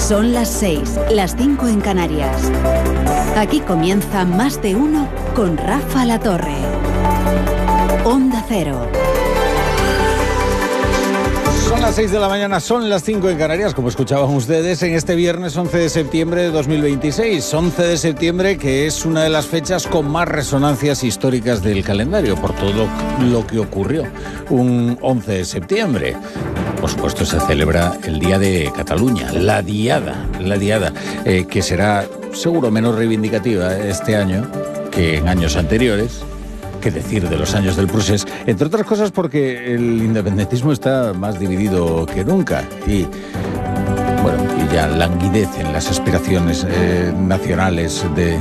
Son las 6, las 5 en Canarias. Aquí comienza Más de Uno con Rafa La Torre. Onda Cero. Son las 6 de la mañana, son las 5 en Canarias, como escuchaban ustedes, en este viernes 11 de septiembre de 2026. 11 de septiembre, que es una de las fechas con más resonancias históricas del calendario, por todo lo que ocurrió un 11 de septiembre. Por supuesto, se celebra el Día de Cataluña, la Diada, que será seguro menos reivindicativa este año que en años anteriores. ¿Qué decir de los años del Procés? Entre otras cosas porque el independentismo está más dividido que nunca y ya languidecen las aspiraciones nacionales de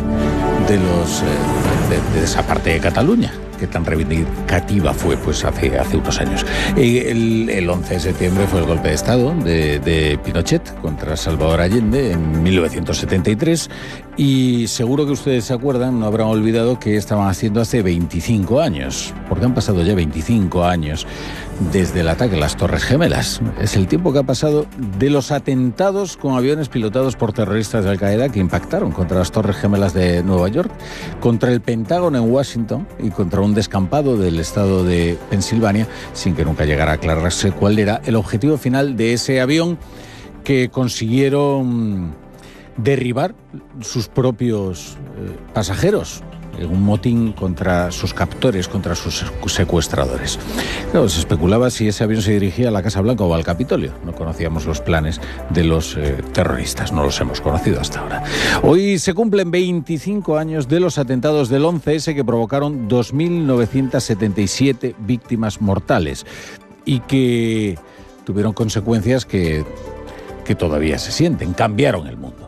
esa parte de Cataluña, que tan reivindicativa fue pues hace unos años. El 11 de septiembre fue el golpe de Estado de Pinochet contra Salvador Allende en 1973 y seguro que ustedes se acuerdan, no habrán olvidado que estaban haciendo hace 25 años, porque han pasado ya 25 años desde el ataque a las Torres Gemelas. Es el tiempo que ha pasado de los atentados con aviones pilotados por terroristas de Al-Qaeda que impactaron contra las Torres Gemelas de Nueva York, contra el Pentágono en Washington y contra un descampado del estado de Pensilvania, sin que nunca llegara a aclararse cuál era el objetivo final de ese avión que consiguieron derribar sus propios pasajeros en un motín contra sus captores, contra sus secuestradores. Claro, se especulaba si ese avión se dirigía a la Casa Blanca o al Capitolio. No conocíamos los planes de los terroristas, no los hemos conocido hasta ahora. Hoy se cumplen 25 años de los atentados del 11S que provocaron 2.977 víctimas mortales y que tuvieron consecuencias que todavía se sienten. Cambiaron el mundo.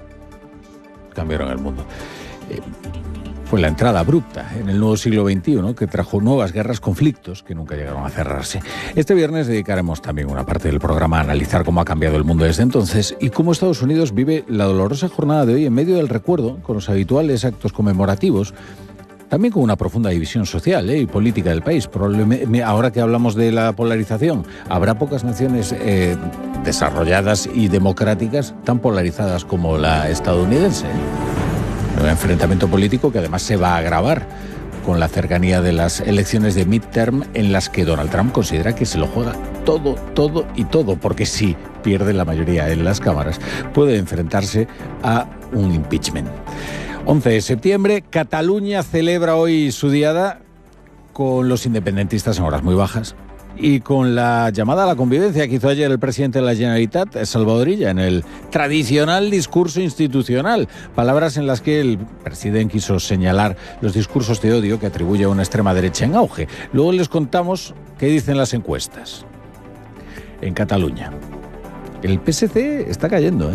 Fue la entrada abrupta en el nuevo siglo XXI que trajo nuevas guerras, conflictos que nunca llegaron a cerrarse. Este viernes dedicaremos también una parte del programa a analizar cómo ha cambiado el mundo desde entonces y cómo Estados Unidos vive la dolorosa jornada de hoy en medio del recuerdo, con los habituales actos conmemorativos, también con una profunda división social y política del país. Probablemente, ahora que hablamos de la polarización, habrá pocas naciones desarrolladas y democráticas tan polarizadas como la estadounidense. Un enfrentamiento político que además se va a agravar con la cercanía de las elecciones de midterm en las que Donald Trump considera que se lo juega todo, porque si pierde la mayoría en las cámaras, puede enfrentarse a un impeachment. 11 de septiembre, Cataluña celebra hoy su diada con los independentistas en horas muy bajas y con la llamada a la convivencia que hizo ayer el presidente de la Generalitat, Salvador Illa, en el tradicional discurso institucional. Palabras en las que el presidente quiso señalar los discursos de odio que atribuye a una extrema derecha en auge. Luego les contamos qué dicen las encuestas. En Cataluña, el PSC está cayendo,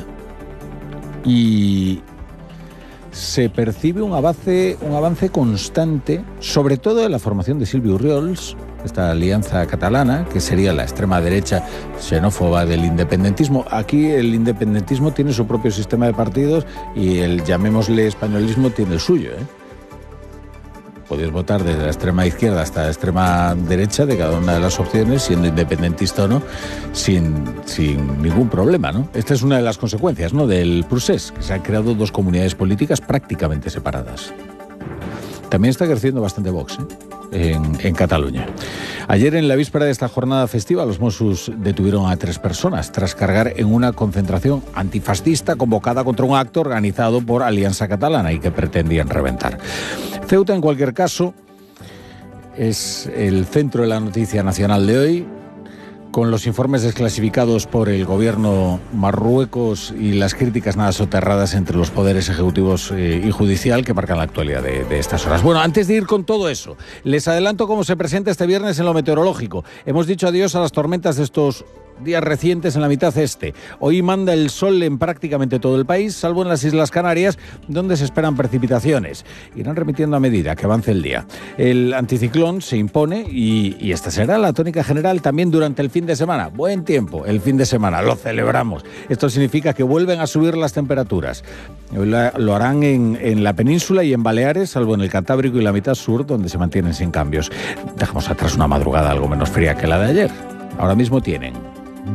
y se percibe un avance constante, sobre todo en la formación de Silvio Orriols, esta alianza catalana, que sería la extrema derecha xenófoba del independentismo. Aquí el independentismo tiene su propio sistema de partidos y el, llamémosle, españolismo tiene el suyo, Podéis votar desde la extrema izquierda hasta la extrema derecha de cada una de las opciones, siendo independentista o no, sin ningún problema, ¿no? Esta es una de las consecuencias, ¿no?, del Procés, que se han creado dos comunidades políticas prácticamente separadas. También está creciendo bastante Vox, en Cataluña. Ayer, en la víspera de esta jornada festiva, los Mossos detuvieron a 3 personas tras cargar en una concentración antifascista convocada contra un acto organizado por Alianza Catalana y que pretendían reventar. Ceuta, en cualquier caso, es el centro de la noticia nacional de hoy, con los informes desclasificados por el gobierno Marruecos y las críticas nada soterradas entre los poderes ejecutivos y judicial que marcan la actualidad de estas horas. Bueno, antes de ir con todo eso, les adelanto cómo se presenta este viernes en lo meteorológico. Hemos dicho adiós a las tormentas de estos días recientes en la mitad este. Hoy manda el sol en prácticamente todo el país, salvo en las Islas Canarias, donde se esperan precipitaciones. Irán remitiendo a medida que avance el día. El anticiclón se impone y esta será la tónica general también durante el fin de semana. Buen tiempo el fin de semana, lo celebramos. Esto significa que vuelven a subir las temperaturas. Hoy lo harán en la península y en Baleares, salvo en el Cantábrico y la mitad sur, donde se mantienen sin cambios. Dejamos atrás una madrugada algo menos fría que la de ayer. Ahora mismo tienen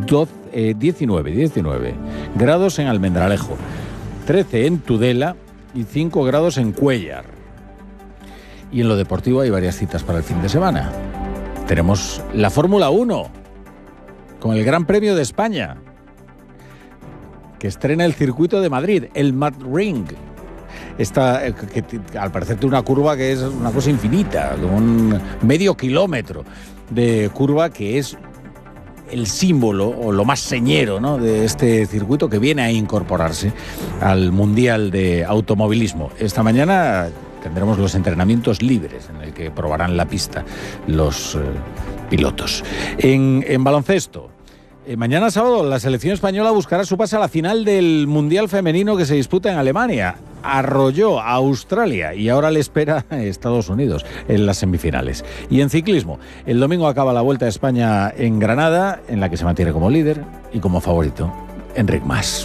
19 grados en Almendralejo, 13 en Tudela y 5 grados en Cuéllar. Y en lo deportivo hay varias citas para el fin de semana. Tenemos la Fórmula 1 con el Gran Premio de España, que estrena el circuito de Madrid, el Madrid. Que al parecer tiene una curva que es una cosa infinita, como un medio kilómetro de curva, que es el símbolo o lo más señero, ¿no?, de este circuito, que viene a incorporarse al Mundial de Automovilismo. Esta mañana tendremos los entrenamientos libres en el que probarán la pista los pilotos. En baloncesto, mañana sábado la selección española buscará su pase a la final del Mundial Femenino que se disputa en Alemania. Arrolló a Australia y ahora le espera a Estados Unidos en las semifinales. Y en ciclismo, el domingo acaba la Vuelta a España en Granada, en la que se mantiene como líder y como favorito Enric Mas.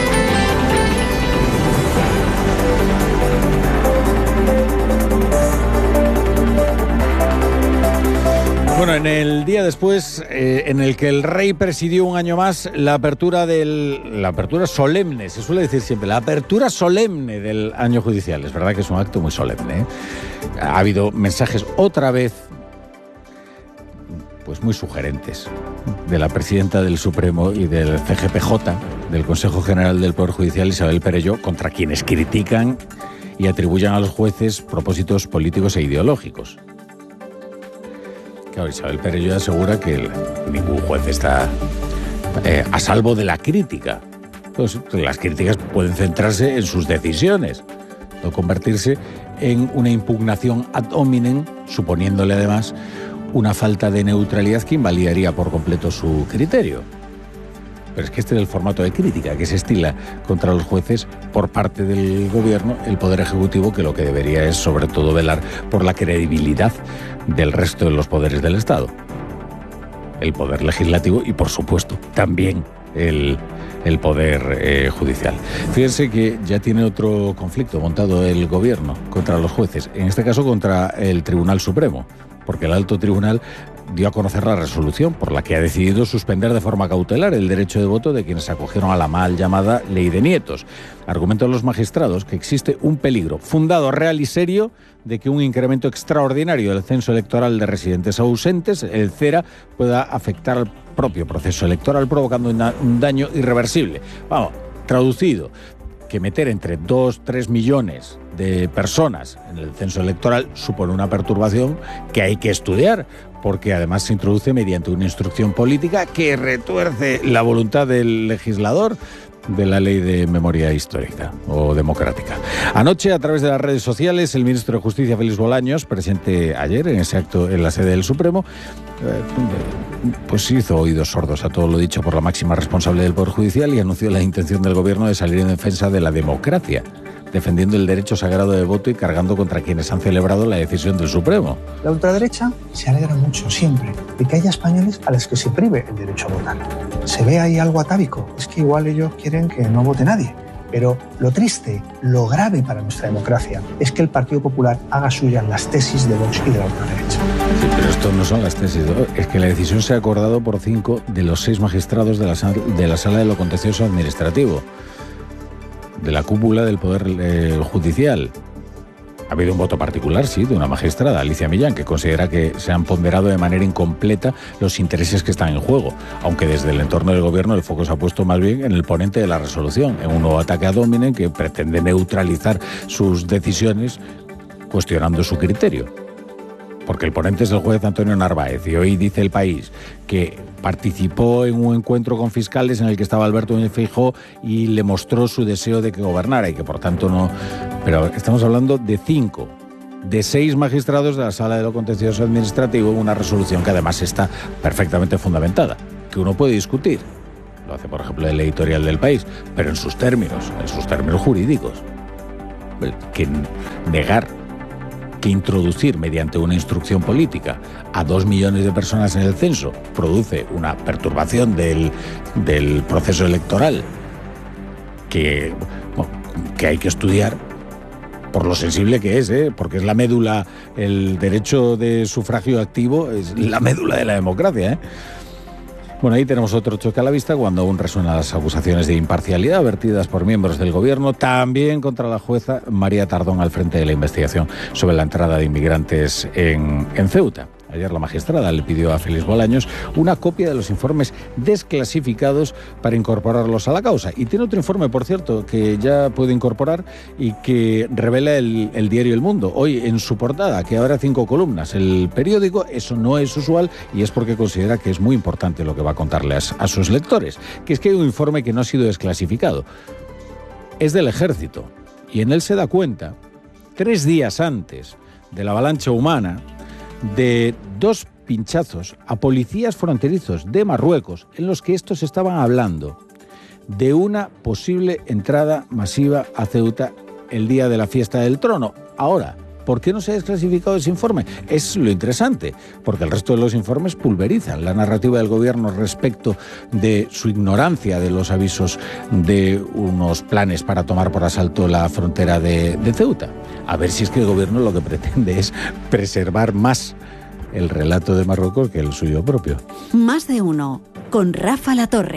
Bueno, en el día después, en el que el rey presidió un año más la apertura solemne, se suele decir siempre, la apertura solemne del año judicial. Es verdad que es un acto muy solemne, ¿eh? Ha habido mensajes otra vez, pues muy sugerentes, de la presidenta del Supremo y del CGPJ, del Consejo General del Poder Judicial, Isabel Perelló, contra quienes critican y atribuyen a los jueces propósitos políticos e ideológicos. Claro, Isabel Perelló asegura que ningún juez está a salvo de la crítica. Pues las críticas pueden centrarse en sus decisiones, no convertirse en una impugnación ad hominem, suponiéndole además una falta de neutralidad que invalidaría por completo su criterio. Pero es que este es el formato de crítica que se estila contra los jueces por parte del gobierno, el Poder Ejecutivo, que lo que debería es sobre todo velar por la credibilidad del resto de los poderes del Estado. El Poder Legislativo y, por supuesto, también el Poder Judicial. Fíjense que ya tiene otro conflicto montado el gobierno contra los jueces, en este caso contra el Tribunal Supremo, porque el Alto Tribunal dio a conocer la resolución por la que ha decidido suspender de forma cautelar el derecho de voto de quienes se acogieron a la mal llamada Ley de Nietos. Argumentan los magistrados que existe un peligro fundado, real y serio de que un incremento extraordinario del censo electoral de residentes ausentes, el CERA, pueda afectar al propio proceso electoral, provocando un daño irreversible. Vamos, traducido, que meter entre 2-3 millones de personas en el censo electoral supone una perturbación que hay que estudiar, porque además se introduce mediante una instrucción política que retuerce la voluntad del legislador de la Ley de Memoria Histórica o Democrática. Anoche, a través de las redes sociales, el ministro de Justicia, Félix Bolaños, presente ayer en ese acto en la sede del Supremo, pues hizo oídos sordos a todo lo dicho por la máxima responsable del Poder Judicial y anunció la intención del gobierno de salir en defensa de la democracia, defendiendo el derecho sagrado de voto y cargando contra quienes han celebrado la decisión del Supremo. La ultraderecha se alegra mucho, siempre, de que haya españoles a los que se prive el derecho a votar. Se ve ahí algo atávico, es que igual ellos quieren que no vote nadie. Pero lo triste, lo grave para nuestra democracia, es que el Partido Popular haga suyas las tesis de Vox y de la ultraderecha. Sí, pero esto no son las tesis, ¿no? Es que la decisión se ha acordado por 5 de los 6 magistrados de la Sala de lo Contencioso Administrativo, de la cúpula del Poder Judicial. Ha habido un voto particular, sí, de una magistrada, Alicia Millán, que considera que se han ponderado de manera incompleta los intereses que están en juego, aunque desde el entorno del gobierno el foco se ha puesto más bien en el ponente de la resolución, en un nuevo ataque ad hominem que pretende neutralizar sus decisiones cuestionando su criterio. Porque el ponente es el juez Antonio Narváez y hoy dice El País que participó en un encuentro con fiscales en el que estaba Alberto Núñez Feijóo y le mostró su deseo de que gobernara y que por tanto no... Pero estamos hablando de 5 de 6 magistrados de la Sala de lo Contencioso Administrativo, una resolución que además está perfectamente fundamentada, que uno puede discutir. Lo hace, por ejemplo, el editorial del País, pero en sus términos jurídicos. Que negar que introducir mediante una instrucción política a 2 millones de personas en el censo produce una perturbación del proceso electoral que hay que estudiar por lo sensible que es, porque es la médula, el derecho de sufragio activo es la médula de la democracia. Bueno, ahí tenemos otro choque a la vista cuando aún resuenan las acusaciones de imparcialidad vertidas por miembros del gobierno, también contra la jueza María Tardón al frente de la investigación sobre la entrada de inmigrantes en Ceuta. Ayer la magistrada le pidió a Félix Bolaños una copia de los informes desclasificados para incorporarlos a la causa. Y tiene otro informe, por cierto, que ya puede incorporar y que revela el diario El Mundo. Hoy en su portada, que habrá 5 columnas. El periódico, eso no es usual y es porque considera que es muy importante lo que va a contarle a sus lectores. Que es que hay un informe que no ha sido desclasificado. Es del Ejército y en él se da cuenta, 3 días antes de la avalancha humana, de 2 pinchazos a policías fronterizos de Marruecos en los que estos estaban hablando de una posible entrada masiva a Ceuta el día de la fiesta del trono. Ahora, ¿por qué no se ha desclasificado ese informe? Es lo interesante, porque el resto de los informes pulverizan la narrativa del gobierno respecto de su ignorancia de los avisos de unos planes para tomar por asalto la frontera de Ceuta. A ver si es que el gobierno lo que pretende es preservar más el relato de Marruecos que el suyo propio. Más de uno, con Rafa La Torre.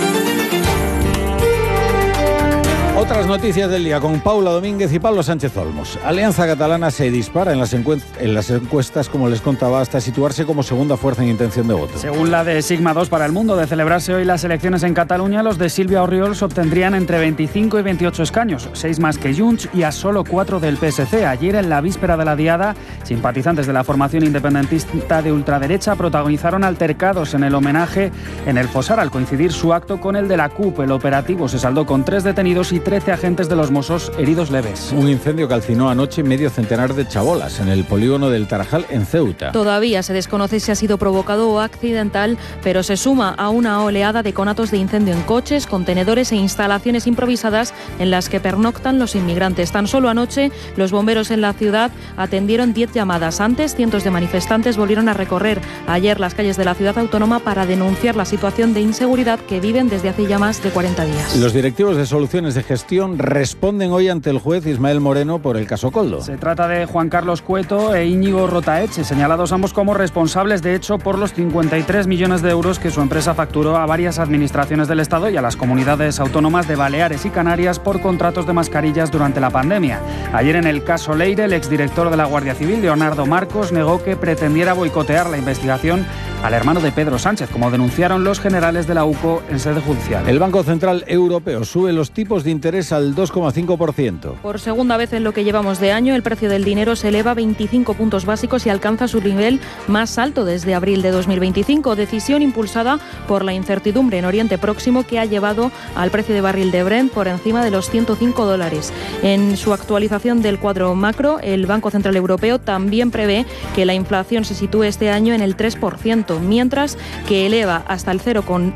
Otras noticias del día con Paula Domínguez y Pablo Sánchez Olmos. Alianza Catalana se dispara en las encuestas, como les contaba, hasta situarse como segunda fuerza en intención de voto. Según la de Sigma 2 para el Mundo, de celebrarse hoy las elecciones en Cataluña, los de Sílvia Orriols obtendrían entre 25 y 28 escaños, 6 más que Junts y a solo 4 del PSC. Ayer, en la víspera de la diada, simpatizantes de la formación independentista de ultraderecha protagonizaron altercados en el homenaje en el Fossar, al coincidir su acto con el de la CUP. El operativo se saldó con 3 detenidos y 13 agentes de los Mossos heridos leves. Un incendio calcinó anoche medio centenar de chabolas en el polígono del Tarajal en Ceuta. Todavía se desconoce si ha sido provocado o accidental, pero se suma a una oleada de conatos de incendio en coches, contenedores e instalaciones improvisadas en las que pernoctan los inmigrantes. Tan solo anoche, los bomberos en la ciudad atendieron 10 llamadas. Antes, cientos de manifestantes volvieron a recorrer ayer las calles de la ciudad autónoma para denunciar la situación de inseguridad que viven desde hace ya más de 40 días. Los directivos de Soluciones de Gestión responden hoy ante el juez Ismael Moreno por el caso Koldo. Se trata de Juan Carlos Cueto e Íñigo Rotaeche, señalados ambos como responsables, de hecho, por los 53 millones de euros que su empresa facturó a varias administraciones del Estado y a las comunidades autónomas de Baleares y Canarias por contratos de mascarillas durante la pandemia. Ayer, en el caso Leire, el exdirector de la Guardia Civil, Leonardo Marcos, negó que pretendiera boicotear la investigación al hermano de Pedro Sánchez, como denunciaron los generales de la UCO en sede judicial. El Banco Central Europeo sube los tipos de interés al 2,5%. Por segunda vez en lo que llevamos de año, el precio del dinero se eleva 25 puntos básicos y alcanza su nivel más alto desde abril de 2025. Decisión impulsada por la incertidumbre en Oriente Próximo, que ha llevado al precio de barril de Brent por encima de los $105. En su actualización del cuadro macro, el Banco Central Europeo también prevé que la inflación se sitúe este año en el 3%, mientras que eleva hasta el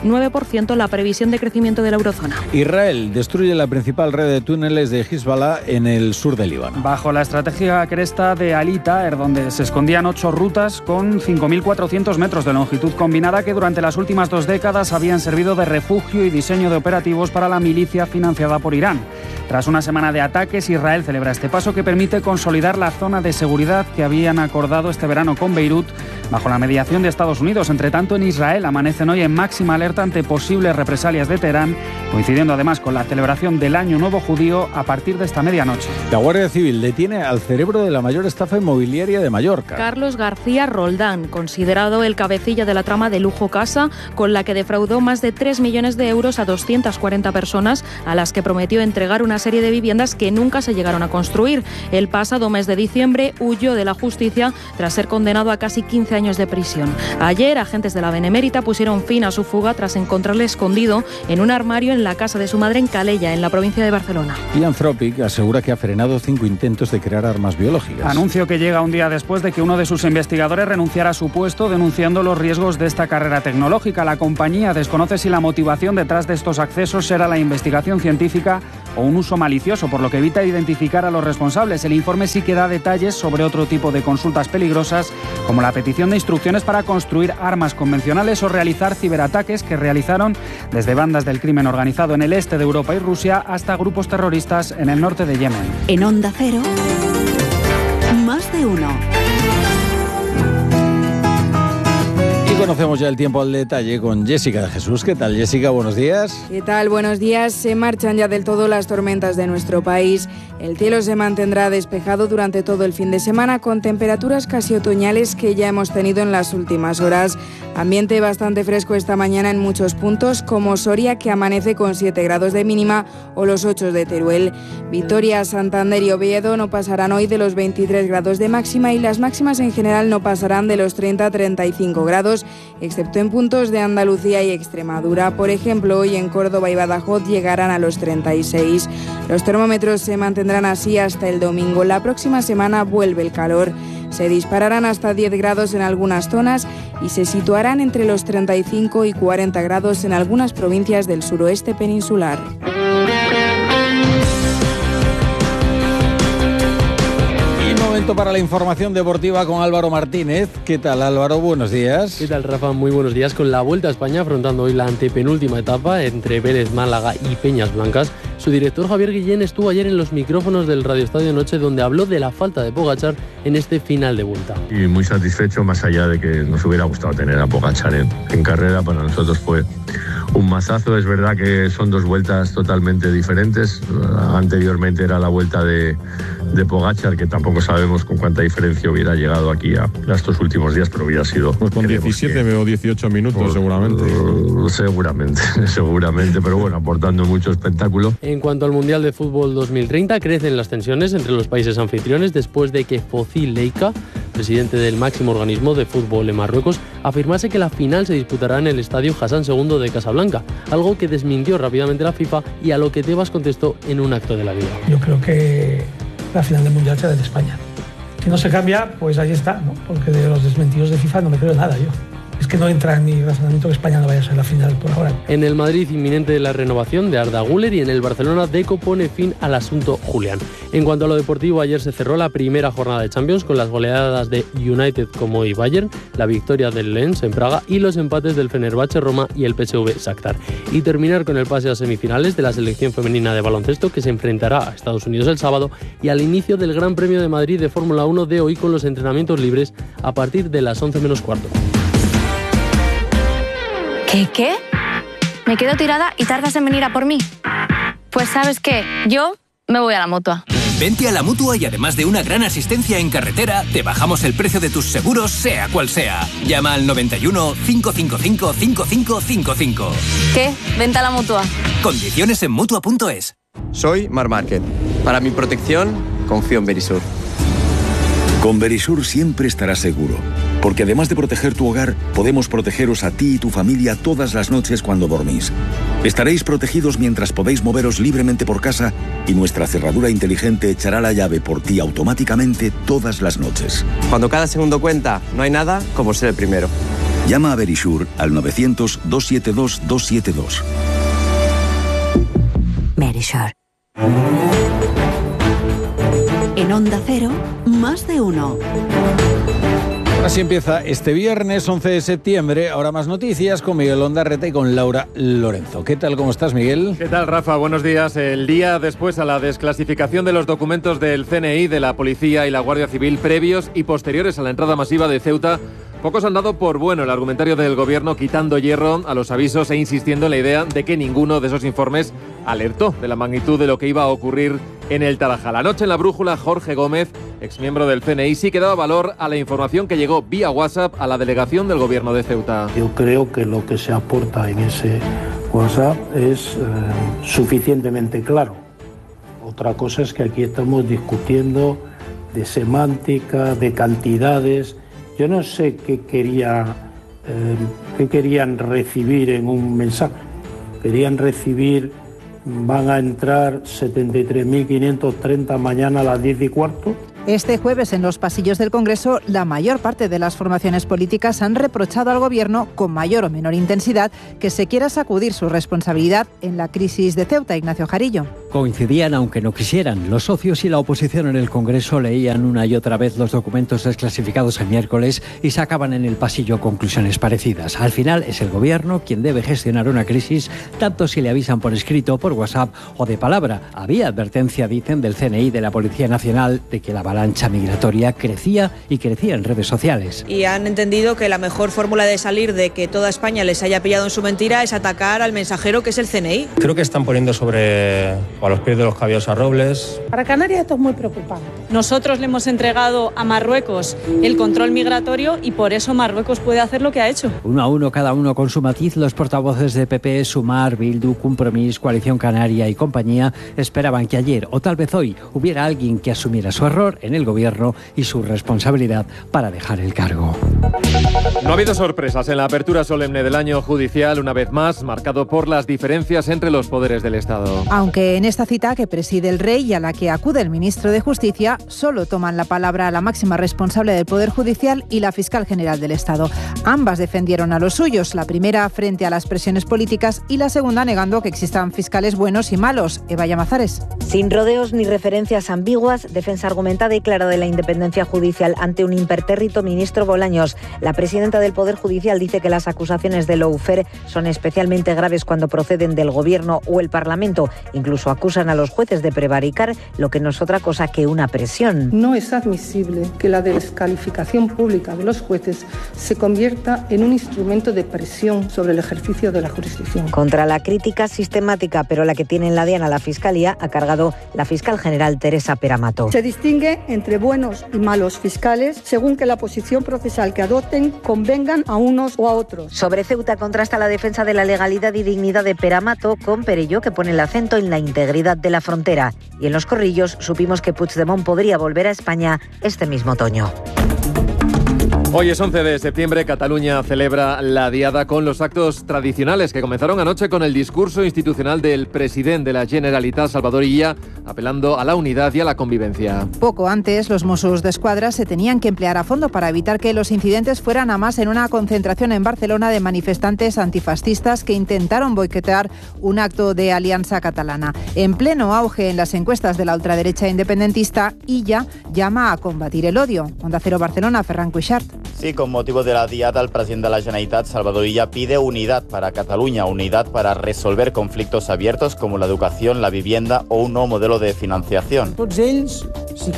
0,9% la previsión de crecimiento de la eurozona. Israel destruye la principal red de túneles de Hezbollah en el sur de Líbano. Bajo la estratégica cresta de Al-Itaer, donde se escondían 8 rutas con 5.400 metros de longitud combinada que durante las últimas 2 décadas habían servido de refugio y diseño de operativos para la milicia financiada por Irán. Tras una semana de ataques, Israel celebra este paso que permite consolidar la zona de seguridad que habían acordado este verano con Beirut bajo la mediación de Estados Unidos. Entre tanto, en Israel amanecen hoy en máxima alerta ante posibles represalias de Teherán, coincidiendo además con la celebración del Año Nuevo Judío a partir de esta medianoche. La Guardia Civil detiene al cerebro de la mayor estafa inmobiliaria de Mallorca. Carlos García Roldán, considerado el cabecilla de la trama de Lujo Casa, con la que defraudó más de 3 millones de euros a 240 personas, a las que prometió entregar una serie de viviendas que nunca se llegaron a construir. El pasado mes de diciembre huyó de la justicia tras ser condenado a casi 15 años de prisión. Ayer, agentes de la Benemérita pusieron fin a su fuga tras encontrarle escondido en un armario en la casa de su madre en Calella, en la provincia de Barcelona. Y Anthropic asegura que ha frenado 5 intentos de crear armas biológicas. Anuncio que llega un día después de que uno de sus investigadores renunciara a su puesto, denunciando los riesgos de esta carrera tecnológica. La compañía desconoce si la motivación detrás de estos accesos será la investigación científica o un uso malicioso, por lo que evita identificar a los responsables. El informe sí que da detalles sobre otro tipo de consultas peligrosas, como la petición de instrucciones para construir armas convencionales o realizar ciberataques que realizaron desde bandas del crimen organizado en el este de Europa y Rusia hasta grupos terroristas en el norte de Yemen. En Onda Cero, Más de uno. Conocemos ya el tiempo al detalle con Jessica de Jesús. ¿Qué tal, Jessica? Buenos días. ¿Qué tal? Buenos días. Se marchan ya del todo las tormentas de nuestro país. El cielo se mantendrá despejado durante todo el fin de semana con temperaturas casi otoñales que ya hemos tenido en las últimas horas. Ambiente bastante fresco esta mañana en muchos puntos, como Soria, que amanece con 7 grados de mínima, o los 8 de Teruel. Vitoria, Santander y Oviedo no pasarán hoy de los 23 grados de máxima y las máximas en general no pasarán de los 30 a 35 grados, excepto en puntos de Andalucía y Extremadura. Por ejemplo, hoy en Córdoba y Badajoz llegarán a los 36. Los termómetros se mantendrán así hasta el domingo. La próxima semana vuelve el calor. Se dispararán hasta 10 grados en algunas zonas y se situarán entre los 35 y 40 grados en algunas provincias del suroeste peninsular. Momento para la información deportiva con Álvaro Martínez. ¿Qué tal, Álvaro? Buenos días. ¿Qué tal, Rafa? Muy buenos días. Con la Vuelta a España afrontando hoy la antepenúltima etapa entre Vélez, Málaga y Peñas Blancas, su director Javier Guillén estuvo ayer en los micrófonos del Radio Estadio Noche, donde habló de la falta de Pogačar en este final de Vuelta. Y muy satisfecho, más allá de que nos hubiera gustado tener a Pogačar en carrera. Para nosotros fue un mazazo. Es verdad que son dos vueltas totalmente diferentes. Anteriormente era la vuelta de Pogačar, que tampoco sabemos con cuánta diferencia hubiera llegado aquí a estos últimos días, pero hubiera sido... Pues con 17 o 18 minutos seguramente. Seguramente, pero bueno, aportando mucho espectáculo. En cuanto al Mundial de Fútbol 2030, crecen las tensiones entre los países anfitriones después de que Fozil Leica, presidente del máximo organismo de fútbol en Marruecos, afirmase que la final se disputará en el estadio Hassan II de Casablanca, algo que desmintió rápidamente la FIFA y a lo que Tebas contestó en un acto de la Liga. Yo creo que la final del Mundial será de España. Si no se cambia, pues ahí está, ¿no? Porque de los desmentidos de FIFA no me creo nada yo. Es que no entra en mi razonamiento que España no vaya a ser la final por ahora. En el Madrid, inminente la renovación de Arda Güler, y en el Barcelona, Deco pone fin al asunto Julián. En cuanto a lo deportivo, ayer se cerró la primera jornada de Champions con las goleadas de United como y Bayern, la victoria del Lens en Praga y los empates del Fenerbahce Roma y el PSV Shakhtar. Y terminar con el pase a semifinales de la selección femenina de baloncesto, que se enfrentará a Estados Unidos el sábado, y al inicio del Gran Premio de Madrid de Fórmula 1 de hoy con los entrenamientos libres a partir de las 11 menos cuarto. ¿Qué? ¿Me quedo tirada y tardas en venir a por mí? Pues ¿sabes qué? Yo me voy a la Mutua. Vente a la Mutua y además de una gran asistencia en carretera, te bajamos el precio de tus seguros, sea cual sea. Llama al 91 555 5555. ¿Qué? Vente a la Mutua. Condiciones en Mutua.es. Soy Mar Márquez. Para mi protección, confío en Verisur. Con Verisur siempre estarás seguro, porque además de proteger tu hogar, podemos protegeros a ti y tu familia todas las noches cuando dormís. Estaréis protegidos mientras podéis moveros libremente por casa y nuestra cerradura inteligente echará la llave por ti automáticamente todas las noches. Cuando cada segundo cuenta, no hay nada como ser el primero. Llama a Verisur al 900-272-272. Verisur. En Onda Cero, más de uno. Así empieza este viernes 11 de septiembre. Ahora más noticias con Miguel Ondarreta y con Laura Lorenzo. ¿Qué tal? ¿Cómo estás, Miguel? ¿Qué tal, Rafa? Buenos días. El día después a la desclasificación de los documentos del CNI, de la Policía y la Guardia Civil previos y posteriores a la entrada masiva de Ceuta, pocos han dado por bueno el argumentario del Gobierno, quitando hierro a los avisos e insistiendo en la idea de que ninguno de esos informes alertó de la magnitud de lo que iba a ocurrir en el Tarajal. Anoche en La Brújula, Jorge Gómez, exmiembro del CNI, sí que daba valor a la información que llegó vía WhatsApp a la delegación del Gobierno de Ceuta. Yo creo que lo que se aporta en ese WhatsApp es suficientemente claro. Otra cosa es que aquí estamos discutiendo de semántica, de cantidades. Yo no sé qué querían recibir en un mensaje. Querían recibir: van a entrar 73.530 mañana a las 10:15. Este jueves, en los pasillos del Congreso, la mayor parte de las formaciones políticas han reprochado al Gobierno, con mayor o menor intensidad, que se quiera sacudir su responsabilidad en la crisis de Ceuta. Ignacio Jarillo. Coincidían aunque no quisieran. Los socios y la oposición en el Congreso leían una y otra vez los documentos desclasificados el miércoles y sacaban en el pasillo conclusiones parecidas. Al final es el Gobierno quien debe gestionar una crisis, tanto si le avisan por escrito, por WhatsApp o de palabra. Había advertencia, dicen, del CNI, de la Policía Nacional, de que la avalancha migratoria crecía y crecía en redes sociales. Y han entendido que la mejor fórmula de salir de que toda España les haya pillado en su mentira es atacar al mensajero, que es el CNI. Creo que están poniendo a los pies de los caballos a Robles. Para Canarias esto es muy preocupante. Nosotros le hemos entregado a Marruecos el control migratorio y por eso Marruecos puede hacer lo que ha hecho. Uno a uno, cada uno con su matiz, los portavoces de PP, Sumar, Bildu, Compromís, Coalición Canaria y compañía esperaban que ayer o tal vez hoy hubiera alguien que asumiera su error en el Gobierno y su responsabilidad para dejar el cargo. No ha habido sorpresas en la apertura solemne del año judicial, una vez más, marcado por las diferencias entre los poderes del Estado. Aunque en esta cita que preside el Rey y a la que acude el ministro de Justicia, solo toman la palabra la máxima responsable del Poder Judicial y la fiscal general del Estado. Ambas defendieron a los suyos, la primera frente a las presiones políticas y la segunda negando que existan fiscales buenos y malos. Eva Llamazares. Sin rodeos ni referencias ambiguas, defensa argumentada y clara de la independencia judicial ante un impertérrito ministro Bolaños. La presidenta del Poder Judicial dice que las acusaciones de lawfare son especialmente graves cuando proceden del Gobierno o el Parlamento. Incluso acusan a los jueces de prevaricar, lo que no es otra cosa que una presión. No es admisible que la descalificación pública de los jueces se convierta en un instrumento de presión sobre el ejercicio de la jurisdicción. Contra la crítica sistemática, pero la que tiene en la diana la Fiscalía, ha cargado la fiscal general Teresa Peramato. Se distingue entre buenos y malos fiscales según que la posición procesal que adopten convengan a unos o a otros. Sobre Ceuta contrasta la defensa de la legalidad y dignidad de Peramato con Perelló, que pone el acento en la integridad de la frontera. Y en los Corrillos supimos que Puigdemont podría volver a España este mismo otoño. Hoy es 11 de septiembre, Cataluña celebra la Diada con los actos tradicionales que comenzaron anoche con el discurso institucional del presidente de la Generalitat, Salvador Illa, apelando a la unidad y a la convivencia. Poco antes, los Mossos d'Esquadra se tenían que emplear a fondo para evitar que los incidentes fueran a más en una concentración en Barcelona de manifestantes antifascistas que intentaron boicotear un acto de Alianza Catalana. En pleno auge en las encuestas de la ultraderecha independentista, Illa llama a combatir el odio. Onda Cero Barcelona, Ferran Cuixart. Sí, con motivo de la Diada, el presidente de la Generalitat, Salvador Illa, pide unidad para Cataluña, unidad para resolver conflictos abiertos como la educación, la vivienda o un nuevo modelo de financiación. Si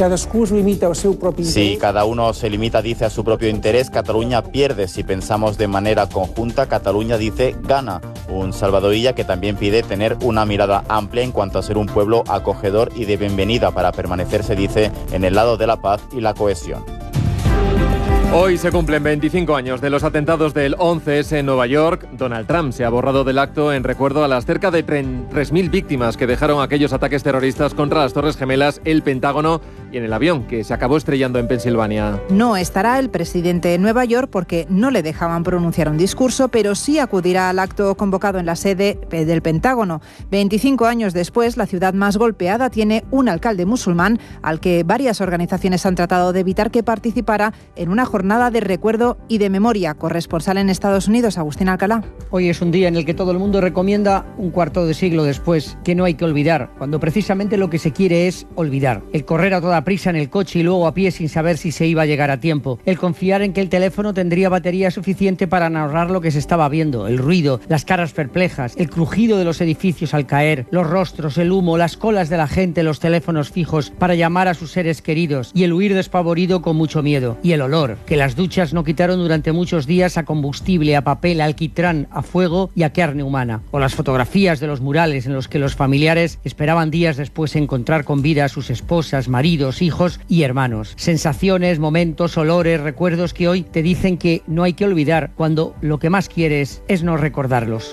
cada uno se limita, dice, a su propio interés, Cataluña pierde. Si pensamos de manera conjunta, Cataluña, dice, gana. Un Salvador Illa que también pide tener una mirada amplia en cuanto a ser un pueblo acogedor y de bienvenida para permanecer, se dice, en el lado de la paz y la cohesión. Hoy se cumplen 25 años de los atentados del 11S en Nueva York. Donald Trump se ha borrado del acto en recuerdo a las cerca de 3.000 víctimas que dejaron aquellos ataques terroristas contra las Torres Gemelas, el Pentágono y en el avión que se acabó estrellando en Pensilvania. No estará el presidente en Nueva York porque no le dejaban pronunciar un discurso, pero sí acudirá al acto convocado en la sede del Pentágono. 25 años después, la ciudad más golpeada tiene un alcalde musulmán al que varias organizaciones han tratado de evitar que participara en una jornada de recuerdo y de memoria. Corresponsal en Estados Unidos, Agustín Alcalá. Hoy es un día en el que todo el mundo recomienda un cuarto de siglo después, que no hay que olvidar, cuando precisamente lo que se quiere es olvidar. El correr a toda prisa en el coche y luego a pie sin saber si se iba a llegar a tiempo. El confiar en que el teléfono tendría batería suficiente para narrar lo que se estaba viendo, el ruido, las caras perplejas, el crujido de los edificios al caer, los rostros, el humo, las colas de la gente, los teléfonos fijos para llamar a sus seres queridos y el huir despavorido con mucho miedo. Y el olor, que las duchas no quitaron durante muchos días, a combustible, a papel, a alquitrán, a fuego y a carne humana. O las fotografías de los murales en los que los familiares esperaban días después encontrar con vida a sus esposas, maridos, hijos y hermanos. Sensaciones, momentos, olores, recuerdos que hoy te dicen que no hay que olvidar cuando lo que más quieres es no recordarlos.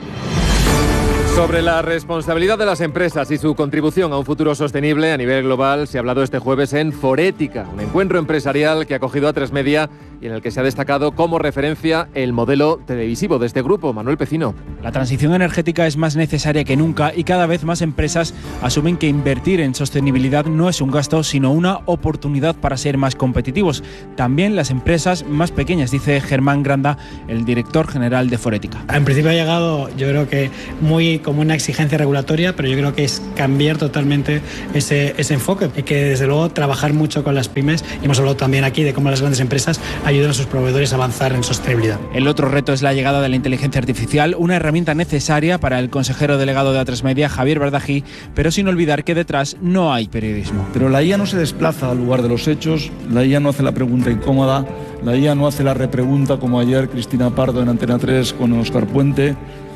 Sobre la responsabilidad de las empresas y su contribución a un futuro sostenible a nivel global se ha hablado este jueves en Forética, un encuentro empresarial que ha acogido a Atresmedia y en el que se ha destacado como referencia el modelo televisivo de este grupo. Manuel Pecino. La transición energética es más necesaria que nunca y cada vez más empresas asumen que invertir en sostenibilidad no es un gasto, sino una oportunidad para ser más competitivos. También las empresas más pequeñas, dice Germán Granda, el director general de Forética. En principio ha llegado, yo creo que muy como una exigencia regulatoria, pero yo creo que es cambiar totalmente ese enfoque. Hay que, desde luego, trabajar mucho con las pymes, y hemos hablado también aquí de cómo las grandes empresas ayudan a sus proveedores a avanzar en sostenibilidad. El otro reto es la llegada de la inteligencia artificial, una herramienta necesaria para el consejero delegado de Atresmedia, Javier Verdají, pero sin olvidar que detrás no hay periodismo. Pero la IA no se desplaza al lugar de los hechos, la IA no hace la pregunta incómoda, la IA no hace la repregunta como ayer Cristina Pardo en Antena 3 con Óscar Puente,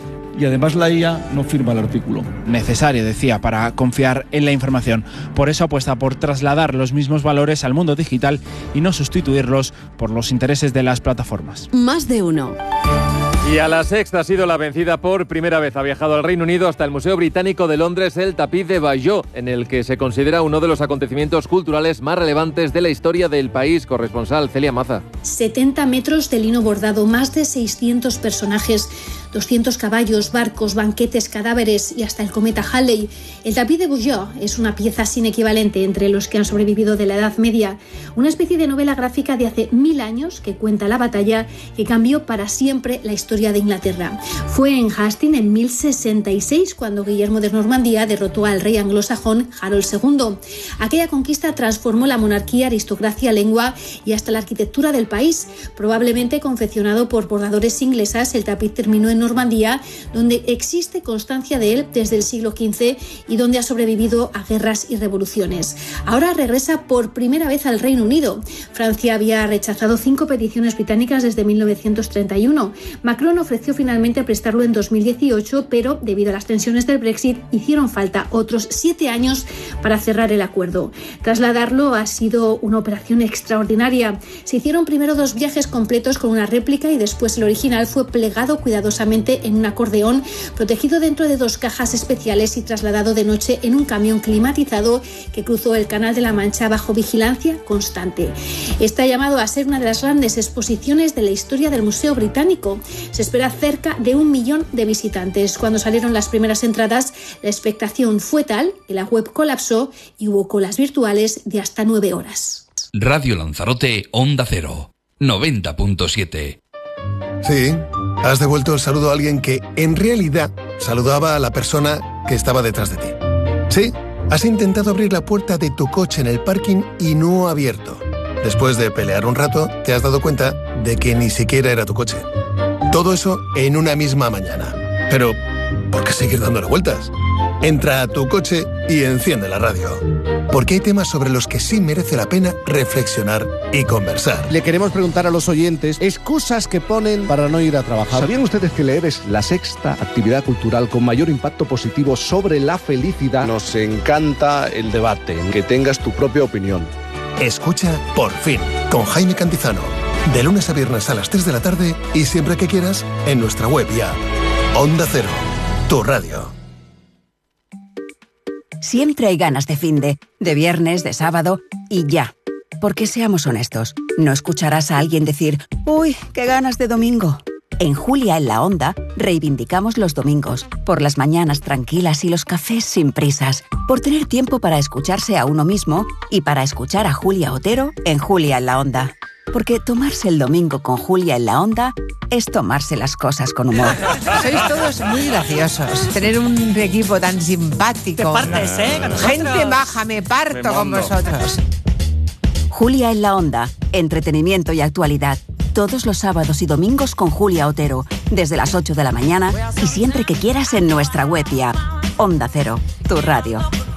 y además la IA no firma el artículo. Necesario, decía, para confiar en la información. Por eso apuesta por trasladar los mismos valores al mundo digital y no sustituirlos por los intereses de las plataformas. Más de uno. Y a la Sexta ha sido la vencida por primera vez. Ha viajado al Reino Unido hasta el Museo Británico de Londres el tapiz de Bayeux, en el que se considera uno de los acontecimientos culturales más relevantes de la historia del país. Corresponsal Celia Maza. 70 metros de lino bordado, más de 600 personajes, 200 caballos, barcos, banquetes, cadáveres y hasta el cometa Halley. El tapiz de Bayeux es una pieza sin equivalente entre los que han sobrevivido de la Edad Media. Una especie de novela gráfica de hace 1000 años que cuenta la batalla que cambió para siempre la historia de Inglaterra. Fue en Hastings en 1066 cuando Guillermo de Normandía derrotó al rey anglosajón Harold II. Aquella conquista transformó la monarquía, aristocracia, lengua y hasta la arquitectura del país. Probablemente confeccionado por bordadores inglesas, el tapiz terminó en Normandía, donde existe constancia de él desde el siglo XV y donde ha sobrevivido a guerras y revoluciones. Ahora regresa por primera vez al Reino Unido. Francia había rechazado 5 peticiones británicas desde 1931. Macron ofreció finalmente prestarlo en 2018, pero debido a las tensiones del Brexit hicieron falta otros 7 años para cerrar el acuerdo. Trasladarlo ha sido una operación extraordinaria. Se hicieron primero 2 viajes completos con una réplica y después el original fue plegado cuidadosamente en un acordeón, protegido dentro de 2 cajas especiales y trasladado de noche en un camión climatizado que cruzó el Canal de la Mancha bajo vigilancia constante. Está llamado a ser una de las grandes exposiciones de la historia del Museo Británico. Se espera cerca de 1 millón de visitantes. Cuando salieron las primeras entradas, la expectación fue tal que la web colapsó y hubo colas virtuales de hasta 9 horas. Radio Lanzarote, Onda Cero, 90.7. Sí, has devuelto el saludo a alguien que, en realidad, saludaba a la persona que estaba detrás de ti. Sí, has intentado abrir la puerta de tu coche en el parking y no ha abierto. Después de pelear un rato, te has dado cuenta de que ni siquiera era tu coche. Todo eso en una misma mañana. Pero, ¿por qué seguir dándole vueltas? Entra a tu coche y enciende la radio. Porque hay temas sobre los que sí merece la pena reflexionar y conversar. Le queremos preguntar a los oyentes excusas que ponen para no ir a trabajar. ¿Sabían ustedes que leer es la 6ª actividad cultural con mayor impacto positivo sobre la felicidad? Nos encanta el debate, que tengas tu propia opinión. Escucha Por Fin, con Jaime Cantizano. De lunes a viernes a las 3 de la tarde y siempre que quieras en nuestra web y app. Onda Cero, tu radio. Siempre hay ganas de finde, de viernes, de sábado y ya. Porque seamos honestos, no escucharás a alguien decir «Uy, qué ganas de domingo». En Julia en la Onda reivindicamos los domingos, por las mañanas tranquilas y los cafés sin prisas, por tener tiempo para escucharse a uno mismo y para escuchar a Julia Otero en Julia en la Onda. Porque tomarse el domingo con Julia en la Onda es tomarse las cosas con humor. Sois todos muy graciosos. Tener un equipo tan simpático. Te partes, Gente maja, me parto con vosotros. Julia en la Onda, entretenimiento y actualidad. Todos los sábados y domingos con Julia Otero, desde las 8 de la mañana y siempre que quieras en nuestra web y app. Onda Cero, tu radio.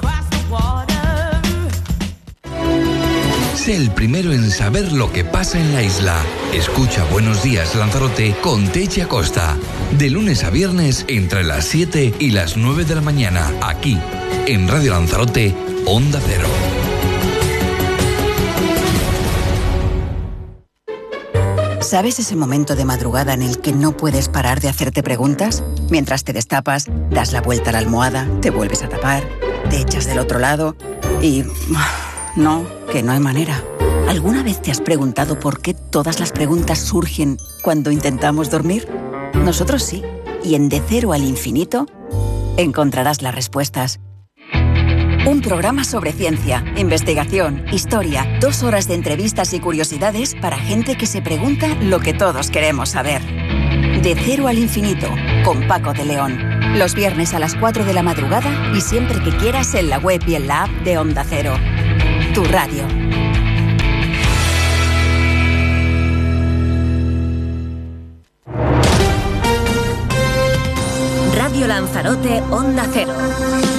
Sé el primero en saber lo que pasa en la isla. Escucha Buenos Días Lanzarote con Techi Acosta. De lunes a viernes entre las 7 y las 9 de la mañana. Aquí, en Radio Lanzarote, Onda Cero. ¿Sabes ese momento de madrugada en el que no puedes parar de hacerte preguntas? Mientras te destapas, das la vuelta a la almohada, te vuelves a tapar, te echas del otro lado y... No, que no hay manera. ¿Alguna vez te has preguntado por qué todas las preguntas surgen cuando intentamos dormir? Nosotros sí. Y en De Cero al Infinito encontrarás las respuestas. Un programa sobre ciencia, investigación, historia, 2 horas de entrevistas y curiosidades para gente que se pregunta lo que todos queremos saber. De Cero al Infinito, con Paco de León. Los viernes a las 4 de la madrugada y siempre que quieras en la web y en la app de Onda Cero. Tu radio. Radio Lanzarote, Onda Cero.